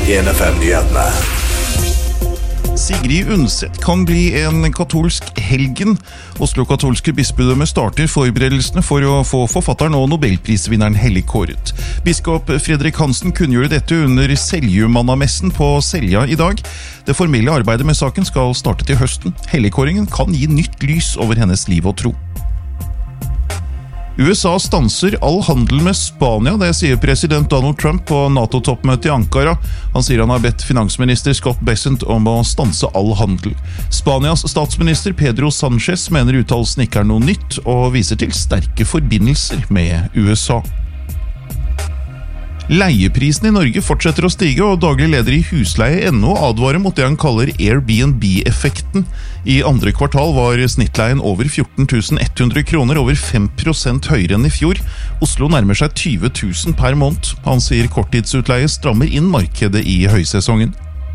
1FM-nyhetene. Sigrid Undset kan bli en katolsk helgen. Oslo katolske bispedømme starter forberedelsene for å få forfatteren og Nobelprisvinneren helligkåret. Biskop Fredrik Hansen kunngjorde dette under Seljumannamessen på Selja i dag. Det formelle arbeidet med saken skal starte til høsten. Helligkåringen kan gi nytt lys over hennes liv og tro. USA stanser all handel med Spania, det sier president Donald Trump på NATO-toppmøtet i Ankara. Han sier han har bedt finansminister Scott Bessent om å stanse all handel. Spanias statsminister Pedro Sánchez mener uttalelsen ikke er noe nytt, og viser til sterke forbindelser med USA. Leieprisen i Norge fortsetter å stige, og daglig leder i Husleie.no advarer mot det han kaller Airbnb-effekten. I andre kvartal var snittleien over 14 100 kroner, over 5% høyere enn i fjor. Oslo nærmer seg 20 000 per måned. Han sier korttidsutleie strammer inn markedet i høysesongen.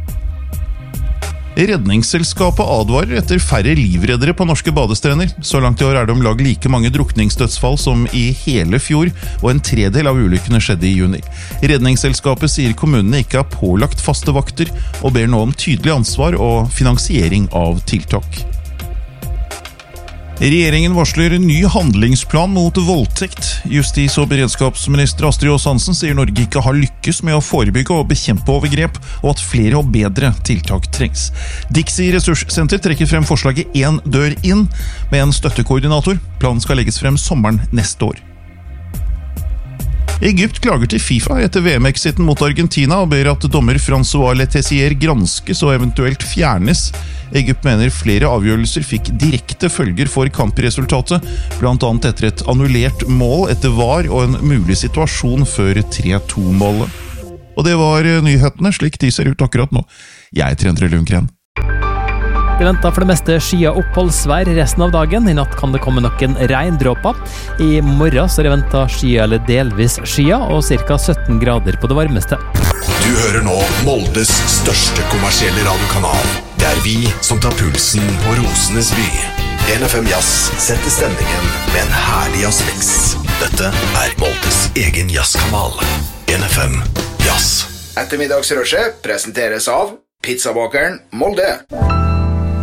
Redningsselskapet advarer etter færre livreddere på norske badestrender. Så langt i år er det om lag like mange drukningsdødsfall som i hele fjor, og en tredel av ulykkene skjedde i juni. Redningsselskapet sier kommunene ikke har pålagt faste vakter, og ber nå om tydelig ansvar og finansiering av tiltak. Regjeringen varsler en ny handlingsplan mot voldtekt. Justis- og beredskapsminister Astrid Aas-Hansen sier Norge ikke har lykkes med å forebygge og bekjempe overgrep, og at flere og bedre tiltak trengs. Dixie Ressurssenter trekker frem forslaget «En dør inn» med en støttekoordinator. Planen skal legges frem sommeren neste år. Egypt klager til FIFA etter VM-exiten mot Argentina og ber at dommer François Letessier granskes og eventuelt fjernes. Egypt mener flere avgjørelser fikk direkte følger for kampresultatet, blant annet etter et annullert mål etter VAR og en mulig situasjon før 3-2-målet. Og det var nyhetene slik de ser ut akkurat nå. Jeg er Endre Lundgren. Det venter for det meste skia oppholdsvær resten av dagen. I natt kan det komme noen regndråper. I morgen så er det ventet skia eller delvis skia, og ca. 17 grader på det varmeste. Du hører nå Moldes største kommersielle radiokanal. Det er vi som tar pulsen på Rosenes by. 1FM Jazz setter stemningen med en herlig jazzmix. Dette er Moldes egen jazzkanal. 1FM Jazz. Ettermiddagsrushet presenteres av Pizzabakeren Molde.